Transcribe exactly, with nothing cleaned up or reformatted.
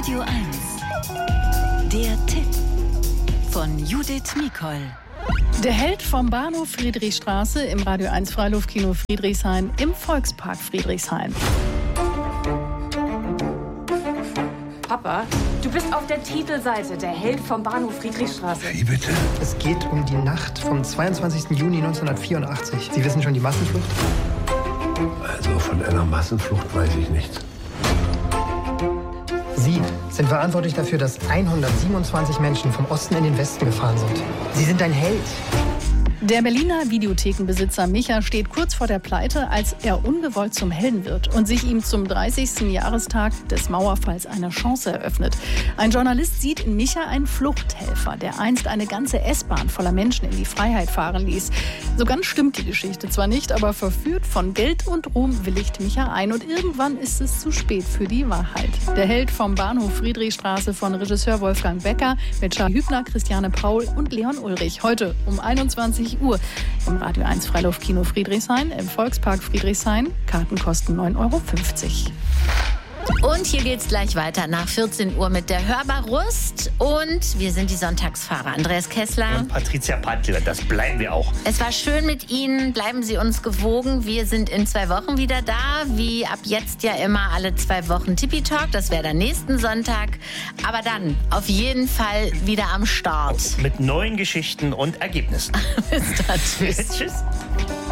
Radio eins. Der Tipp von Judith Mikol. Der Held vom Bahnhof Friedrichstraße im Radio eins Freiluftkino Friedrichshain im Volkspark Friedrichshain. Papa, du bist auf der Titelseite, der Held vom Bahnhof Friedrichstraße. Wie bitte? Es geht um die Nacht vom zweiundzwanzigsten Juni neunzehnhundertvierundachtzig. Sie wissen schon die Massenflucht? Also von einer Massenflucht weiß ich nichts. Sie sind verantwortlich dafür, dass hundertsiebenundzwanzig Menschen vom Osten in den Westen gefahren sind. Sie sind ein Held. Der Berliner Videothekenbesitzer Micha steht kurz vor der Pleite, als er ungewollt zum Helden wird und sich ihm zum dreißigsten Jahrestag des Mauerfalls eine Chance eröffnet. Ein Journalist sieht in Micha einen Fluchthelfer, der einst eine ganze S-Bahn voller Menschen in die Freiheit fahren ließ. So ganz stimmt die Geschichte zwar nicht, aber verführt von Geld und Ruhm willigt Micha ein und irgendwann ist es zu spät für die Wahrheit. Der Held vom Bahnhof Friedrichstraße von Regisseur Wolfgang Becker mit Charlie Hübner, Christiane Paul und Leon Ulrich. Heute um einundzwanzig Uhr im Radio eins Freiluftkino Friedrichshain im Volkspark Friedrichshain. Karten kosten neun Euro fünfzig. Und hier geht's gleich weiter nach vierzehn Uhr mit der Hörbar-Rust. Und wir sind die Sonntagsfahrer. Andreas Kessler. Und Patricia Pantler, das bleiben wir auch. Es war schön mit Ihnen. Bleiben Sie uns gewogen. Wir sind in zwei Wochen wieder da. Wie ab jetzt ja immer alle zwei Wochen Tippi-Talk. Das wäre dann nächsten Sonntag. Aber dann auf jeden Fall wieder am Start. Mit neuen Geschichten und Ergebnissen. Bis dann. Tschüss. Tschüss.